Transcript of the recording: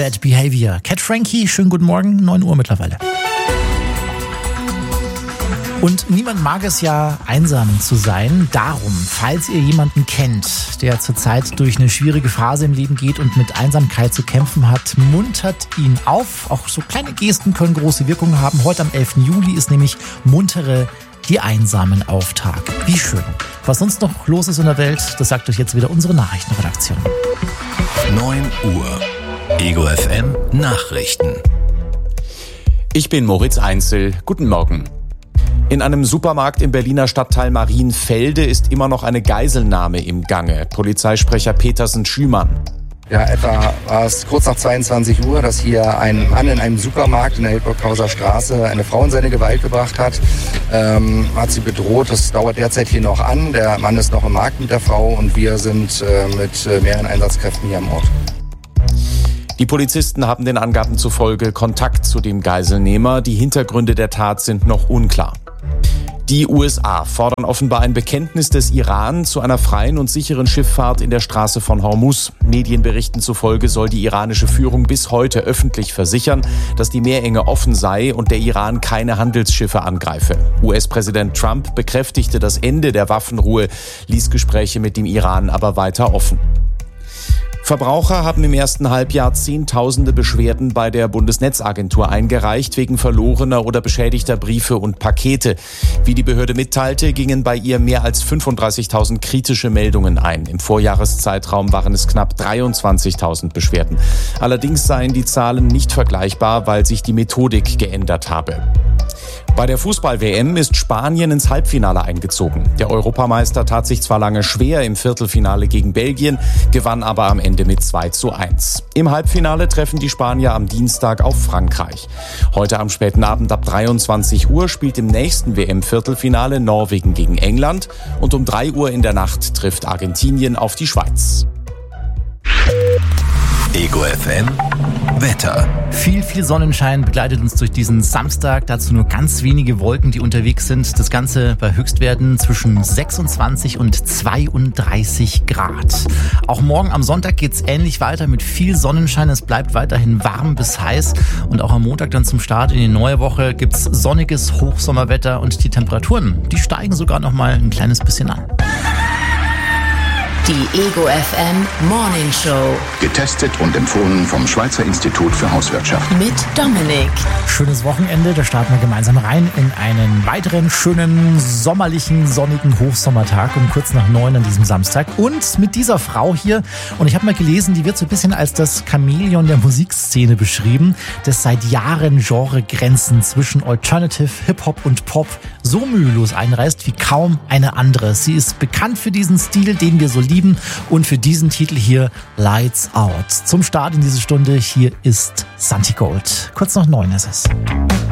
Bad Behavior. Cat Frankie, schönen guten Morgen, 9 Uhr mittlerweile. Und niemand mag es ja, einsam zu sein. Darum, falls ihr jemanden kennt, der zurzeit durch eine schwierige Phase im Leben geht und mit Einsamkeit zu kämpfen hat, muntert ihn auf. Auch so kleine Gesten können große Wirkung haben. Heute am 11. Juli ist nämlich Muntere die Einsamen Auftag. Wie schön. Was sonst noch los ist in der Welt, das sagt euch jetzt wieder unsere Nachrichtenredaktion. 9 Uhr. Ego FM Nachrichten. Ich bin Moritz Einzel. Guten Morgen. In einem Supermarkt im Berliner Stadtteil Marienfelde ist immer noch eine Geiselnahme im Gange. Polizeisprecher Petersen Schümann. Ja, etwa war es kurz nach 22 Uhr, dass hier ein Mann in einem Supermarkt in der Hildburghauser Straße eine Frau in seine Gewalt gebracht hat. Hat sie bedroht. Das dauert derzeit hier noch an. Der Mann ist noch im Markt mit der Frau und wir sind mit mehreren Einsatzkräften hier am Ort. Die Polizisten haben den Angaben zufolge Kontakt zu dem Geiselnehmer. Die Hintergründe der Tat sind noch unklar. Die USA fordern offenbar ein Bekenntnis des Iran zu einer freien und sicheren Schifffahrt in der Straße von Hormuz. Medienberichten zufolge soll die iranische Führung bis heute öffentlich versichern, dass die Meerenge offen sei und der Iran keine Handelsschiffe angreife. US-Präsident Trump bekräftigte das Ende der Waffenruhe, ließ Gespräche mit dem Iran aber weiter offen. Verbraucher haben im ersten Halbjahr Zehntausende Beschwerden bei der Bundesnetzagentur eingereicht wegen verlorener oder beschädigter Briefe und Pakete. Wie die Behörde mitteilte, gingen bei ihr mehr als 35.000 kritische Meldungen ein. Im Vorjahreszeitraum waren es knapp 23.000 Beschwerden. Allerdings seien die Zahlen nicht vergleichbar, weil sich die Methodik geändert habe. Bei der Fußball-WM ist Spanien ins Halbfinale eingezogen. Der Europameister tat sich zwar lange schwer im Viertelfinale gegen Belgien, gewann aber am Ende mit 2:1. Im Halbfinale treffen die Spanier am Dienstag auf Frankreich. Heute am späten Abend ab 23 Uhr spielt im nächsten WM-Viertelfinale Norwegen gegen England und um 3 Uhr in der Nacht trifft Argentinien auf die Schweiz. Ego FM Wetter. Viel Sonnenschein begleitet uns durch diesen Samstag. Dazu nur ganz wenige Wolken, die unterwegs sind. Das Ganze bei Höchstwerten zwischen 26 und 32 Grad. Auch morgen am Sonntag geht's ähnlich weiter mit viel Sonnenschein. Es bleibt weiterhin warm bis heiß. Und auch am Montag dann zum Start in die neue Woche gibt's sonniges Hochsommerwetter und die Temperaturen, die steigen sogar noch mal ein kleines bisschen an. Die Ego FM Morning Show. Getestet und empfohlen vom Schweizer Institut für Hauswirtschaft. Mit Dominik. Schönes Wochenende, da starten wir gemeinsam rein in einen weiteren schönen, sommerlichen, sonnigen Hochsommertag um kurz nach 9 an diesem Samstag. Und mit dieser Frau hier, und ich habe mal gelesen, die wird so ein bisschen als das Chamäleon der Musikszene beschrieben, das seit Jahren Genregrenzen zwischen Alternative, Hip-Hop und Pop so mühelos einreißt wie kaum eine andere. Sie ist bekannt für diesen Stil, den wir so lieben, und für diesen Titel hier Lights Out. Zum Start in diese Stunde, hier ist Santi Gold. Kurz nach 9 ist es.